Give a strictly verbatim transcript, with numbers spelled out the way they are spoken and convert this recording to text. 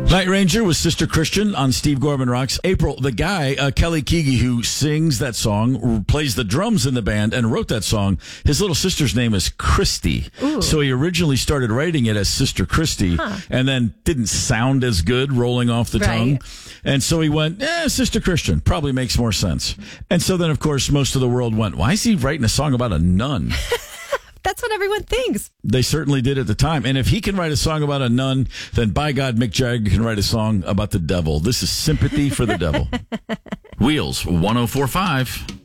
Night Ranger was Sister Christian on Steve Gorman Rocks. April, the guy, uh, Kelly Keagy, who sings that song, plays the drums in the band, and wrote that song, his little sister's name is Christy. Ooh. So he originally started writing it as Sister Christy, huh. and then didn't sound as good rolling off the right. tongue. And so he went, eh, Sister Christian, probably makes more sense. And so then, of course, most of the world went, why is he writing a song about a nun? That's what everyone thinks. They certainly did at the time. And if he can write a song about a nun, then by God, Mick Jagger can write a song about the devil. This is sympathy for the devil. Wheels one oh four point five.